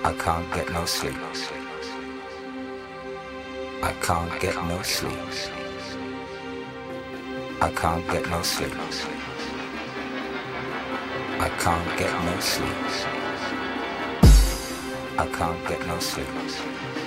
I can't get no sleep. I can't get no sleep. I can't get no sleep. I can't get no sleep. I can't get no sleep.